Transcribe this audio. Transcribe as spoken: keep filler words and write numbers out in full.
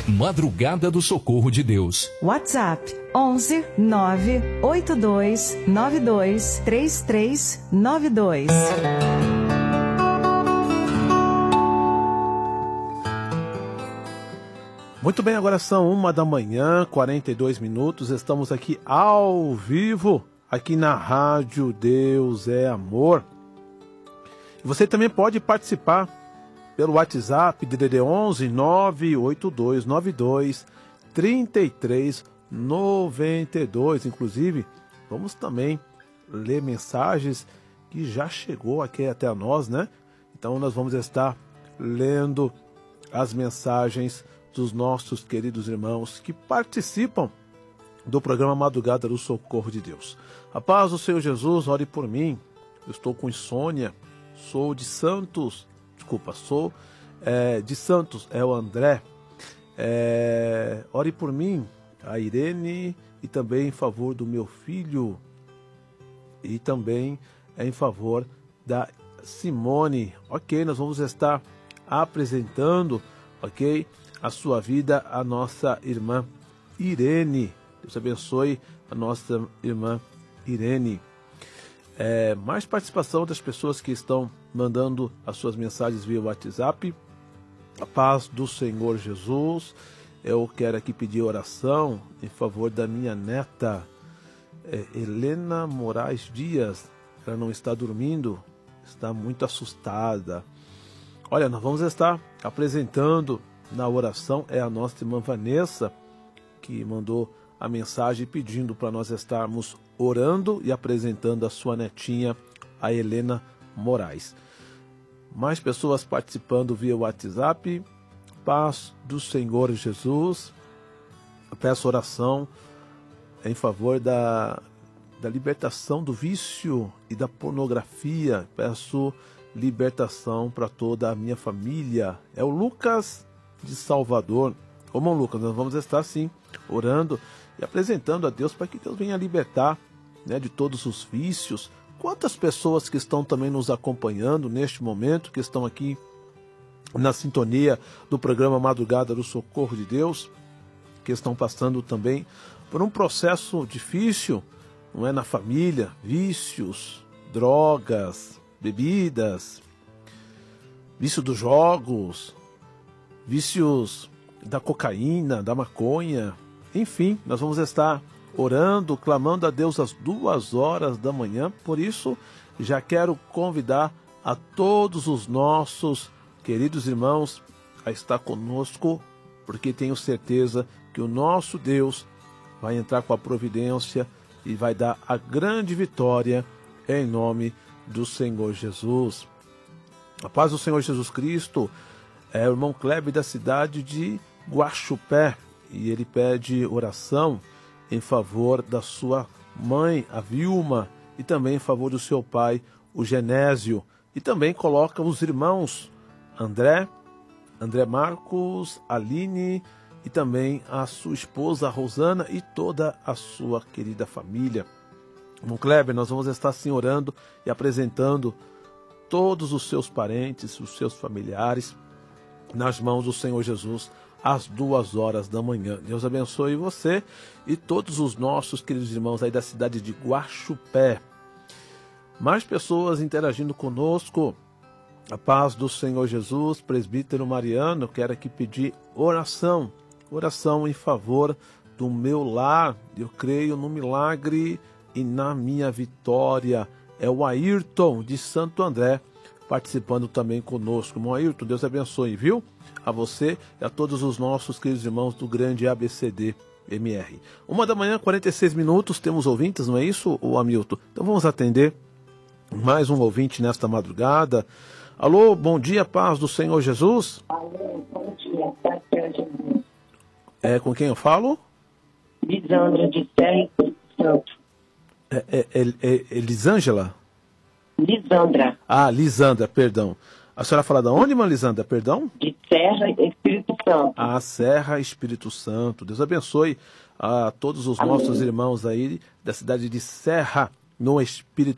Madrugada do Socorro de Deus. WhatsApp onze nove oito dois nove dois três três nove dois. Muito bem, agora são uma da manhã, quarenta e dois minutos. Estamos aqui ao vivo, aqui na Rádio Deus é Amor. Você também pode participar pelo WhatsApp D D D onze nove oito dois nove dois três três nove dois. Inclusive, vamos também ler mensagens que já chegou aqui até nós, né? Então nós vamos estar lendo as mensagens dos nossos queridos irmãos que participam do programa Madrugada do Socorro de Deus. A paz do Senhor Jesus, ore por mim. Eu estou com insônia, sou de Santos, desculpa, sou é, de Santos, é o André. É, ore por mim, a Irene, e também em favor do meu filho, e também em favor da Simone. Ok, nós vamos estar apresentando, ok, a sua vida, a nossa irmã Irene. Deus abençoe a nossa irmã Irene. É, mais participação das pessoas que estão mandando as suas mensagens via WhatsApp. A paz do Senhor Jesus. Eu quero aqui pedir oração em favor da minha neta, é, Helena Moraes Dias. Ela não está dormindo, está muito assustada. Olha, nós vamos estar apresentando na oração, é a nossa irmã Vanessa que mandou a mensagem pedindo para nós estarmos orando e apresentando a sua netinha, a Helena Moraes. Mais pessoas participando via WhatsApp. Paz do Senhor Jesus. Eu peço oração em favor da, da libertação do vício e da pornografia. Peço libertação para toda a minha família. É o Lucas de Salvador. Ô, irmão Lucas, nós vamos estar sim orando e apresentando a Deus para que Deus venha libertar, né, de todos os vícios. Quantas pessoas que estão também nos acompanhando neste momento, que estão aqui na sintonia do programa Madrugada do Socorro de Deus, que estão passando também por um processo difícil, não é, na família, vícios, drogas, bebidas, vício dos jogos, vícios da cocaína, da maconha, enfim, nós vamos estar orando, clamando a Deus às duas horas da manhã. Por isso, já quero convidar a todos os nossos queridos irmãos a estar conosco, porque tenho certeza que o nosso Deus vai entrar com a providência e vai dar a grande vitória em nome do Senhor Jesus. A paz do Senhor Jesus Cristo. É o irmão Kleber da cidade de Guaxupé, e ele pede oração em favor da sua mãe, a Vilma, e também em favor do seu pai, o Genésio, e também coloca os irmãos André, André Marcos, Aline, e também a sua esposa Rosana e toda a sua querida família. Irmão Kleber, nós vamos estar assim orando e apresentando todos os seus parentes, os seus familiares, nas mãos do Senhor Jesus, às duas horas da manhã. Deus abençoe você e todos os nossos queridos irmãos aí da cidade de Guaxupé. Mais pessoas interagindo conosco. A paz do Senhor Jesus. Presbítero Mariano, eu quero aqui pedir oração, oração em favor do meu lar. Eu creio no milagre e na minha vitória. É o Ayrton de Santo André participando também conosco. Irmão Ayrton, Deus abençoe, viu? A você e a todos os nossos queridos irmãos do grande A B C D M R. Uma da manhã, quarenta e seis minutos, temos ouvintes, não é isso, o Hamilton? Então vamos atender mais um ouvinte nesta madrugada. Alô, bom dia, paz do Senhor Jesus. Alô, bom dia, paz do Senhor Jesus. É com quem eu falo? Lisandra de Serra Espírito Santo. É, é, é, é Elisângela? Lisandra. Ah, Lisandra, perdão. A senhora fala de onde, irmã Lisandra, perdão? De Serra Espírito Santo. Ah, Serra Espírito Santo. Deus abençoe a todos os Amém. nossos irmãos aí da cidade de Serra, no Espírito